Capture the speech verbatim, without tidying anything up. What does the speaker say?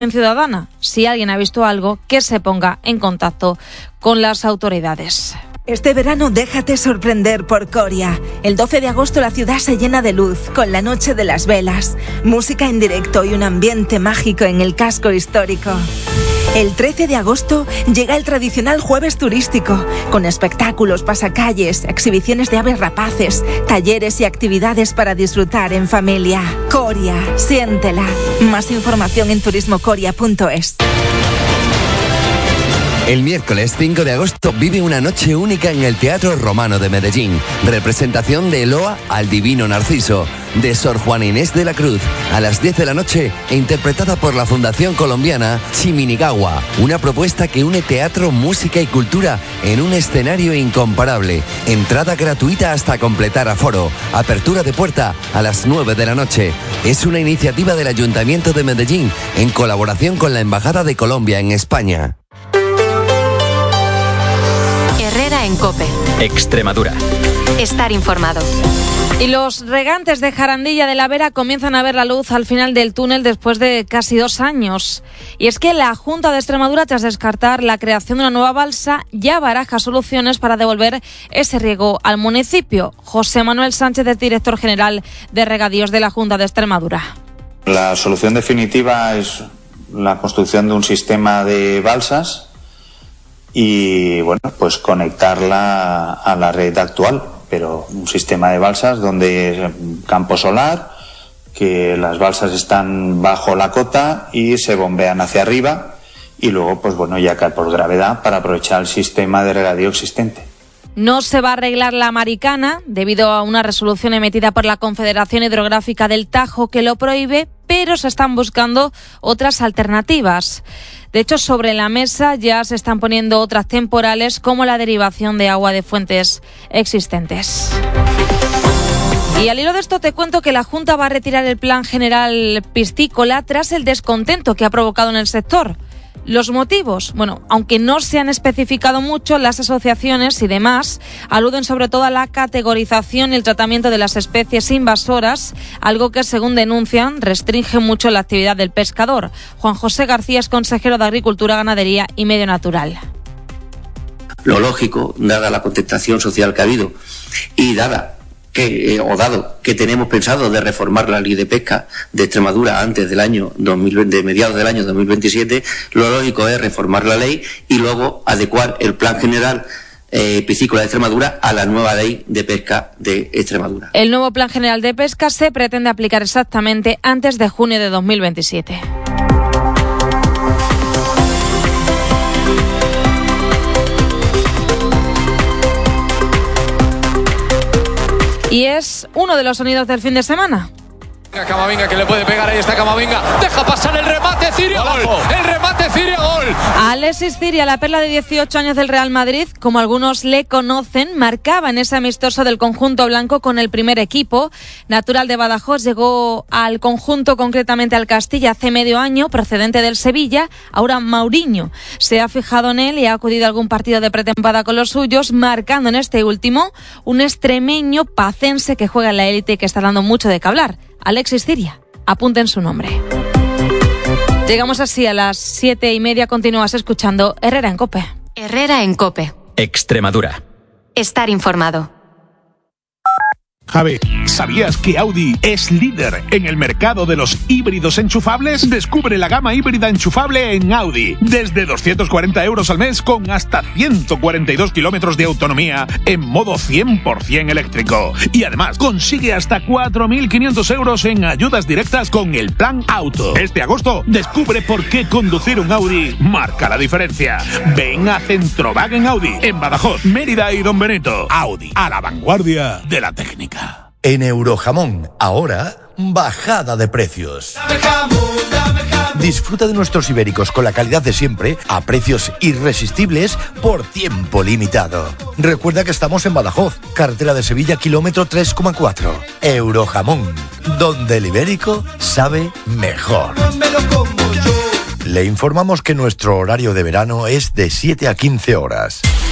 ciudadana. Si alguien ha visto algo, que se ponga en contacto con las autoridades. Este verano déjate sorprender por Coria. El doce de agosto la ciudad se llena de luz, con la Noche de las Velas, música en directo y un ambiente mágico en el casco histórico. El trece de agosto llega el tradicional jueves turístico, con espectáculos, pasacalles, exhibiciones de aves rapaces, talleres y actividades para disfrutar en familia. Coria, siéntela. Más información en turismo coria punto es. El miércoles cinco de agosto vive una noche única en el Teatro Romano de Medellín. Representación de Eloa al Divino Narciso, de Sor Juana Inés de la Cruz, a las diez de la noche, e interpretada por la Fundación Colombiana Chiminigawa. Una propuesta que une teatro, música y cultura en un escenario incomparable. Entrada gratuita hasta completar aforo. Apertura de puerta a las nueve de la noche. Es una iniciativa del Ayuntamiento de Medellín en colaboración con la Embajada de Colombia en España. Herrera en COPE. Extremadura. Estar informado. Y los regantes de Jarandilla de la Vera comienzan a ver la luz al final del túnel después de casi dos años. Y es que la Junta de Extremadura, tras descartar la creación de una nueva balsa, ya baraja soluciones para devolver ese riego al municipio. José Manuel Sánchez es director general de Regadíos de la Junta de Extremadura. La solución definitiva es la construcción de un sistema de balsas y, bueno, pues conectarla a la red actual, pero un sistema de balsas donde es campo solar, que las balsas están bajo la cota y se bombean hacia arriba y luego, pues bueno, ya cae por gravedad para aprovechar el sistema de regadío existente. No se va a arreglar la Maricana debido a una resolución emitida por la Confederación Hidrográfica del Tajo que lo prohíbe, pero se están buscando otras alternativas. De hecho, sobre la mesa ya se están poniendo otras temporales, como la derivación de agua de fuentes existentes. Y al hilo de esto te cuento que la Junta va a retirar el Plan General Piscícola tras el descontento que ha provocado en el sector. Los motivos, bueno, aunque no se han especificado mucho, las asociaciones y demás aluden sobre todo a la categorización y el tratamiento de las especies invasoras, algo que, según denuncian, restringe mucho la actividad del pescador. Juan José García es consejero de Agricultura, Ganadería y Medio Natural. Lo lógico, dada la contestación social que ha habido y dada que, eh, o dado que tenemos pensado de reformar la ley de pesca de Extremadura antes del año dos mil veinte, de mediados del año dos mil veintisiete, lo lógico es reformar la ley y luego adecuar el Plan General eh, Piscícola de Extremadura a la nueva ley de pesca de Extremadura. El nuevo Plan General de Pesca se pretende aplicar exactamente antes de junio de dos mil veintisiete. Y es uno de los sonidos del fin de semana. Camavinga, que le puede pegar, ahí está Camavinga, deja pasar el remate, Ciria, gol, el remate, Ciria, gol. Alexis Ciria, la perla de dieciocho años del Real Madrid, como algunos le conocen, marcaba en ese amistoso del conjunto blanco con el primer equipo. Natural de Badajoz, llegó al conjunto, concretamente al Castilla, hace medio año, procedente del Sevilla. Ahora Mauriño se ha fijado en él y ha acudido a algún partido de pretemporada con los suyos, marcando en este último un extremeño pacense que juega en la élite y que está dando mucho de qué hablar. Alexis Ciria, apunten su nombre. Llegamos así a las siete y media. Continúas escuchando Herrera en COPE. Herrera en COPE. Extremadura. Estar informado. Javi, ¿sabías que Audi es líder en el mercado de los híbridos enchufables? Descubre la gama híbrida enchufable en Audi. Desde doscientos cuarenta euros al mes con hasta ciento cuarenta y dos kilómetros de autonomía en modo cien por ciento eléctrico. Y además consigue hasta cuatro mil quinientos euros en ayudas directas con el Plan Auto. Este agosto descubre por qué conducir un Audi marca la diferencia. Ven a Centrowagen Audi en Badajoz, Mérida y Don Benito. Audi, a la vanguardia de la técnica. En Eurojamón, ahora, bajada de precios. Dame jamón, dame jamón. Disfruta de nuestros ibéricos con la calidad de siempre, a precios irresistibles, por tiempo limitado. Recuerda que estamos en Badajoz, carretera de Sevilla, kilómetro tres coma cuatro. Eurojamón, donde el ibérico sabe mejor. Le informamos que nuestro horario de verano es de siete a quince horas.